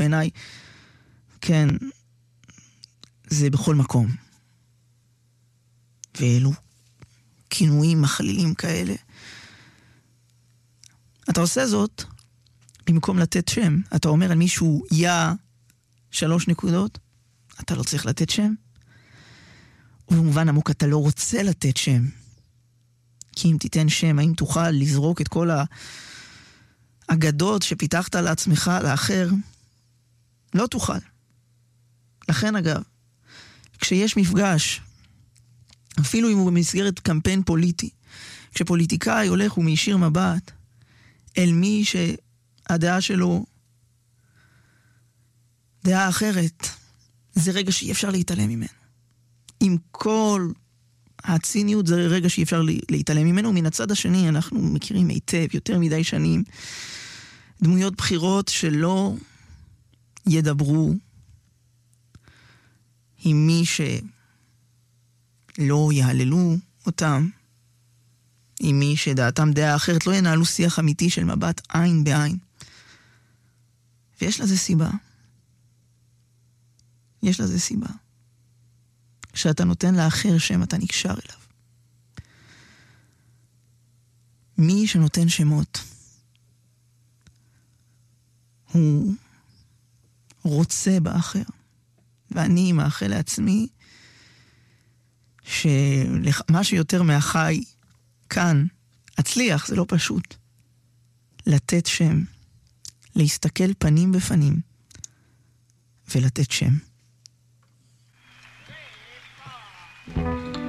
בעיניי, כן, זה בכל מקום. ואלו כינויים מכלילים כאלה. אתה עושה זאת במקום לתת שם. אתה אומר על מישהו יא 3 נקודות, אתה לא צריך לתת שם. ובמובן עמוק אתה לא רוצה לתת שם. כי אם תיתן שם, האם תוכל לזרוק את כל האגדות שפיתחת לעצמך, לאחר? לא תוכל. לכן אגב, כשיש מפגש, אפילו אם הוא במסגרת קמפיין פוליטי, כשפוליטיקאי הולך ומישיר מבט אל מי שהדעה שלו דעה אחרת, זה רגע שאי אפשר להתעלם ממנו. עם כל הציניות זה רגע שאי אפשר להתעלם ממנו. מן הצד השני אנחנו מכירים היטב יותר מדי שנים דמויות בחירות שלא ידברו עם מי שלא יהללו אותם, עם מי שדעתם דעה אחרת, לא ינהלו שיח אמיתי של מבט עין בעין. ויש לזה סיבה. יש לזה סיבה. כשאתה נותן לאחר שם, אתה נקשר אליו. מי שנותן שמות, הוא רוצה באחר. ואני מאחל לעצמי שמה שיותר מהחי כאן אצליח, זה לא פשוט. לתת שם, להסתכל פנים בפנים ולתת שם.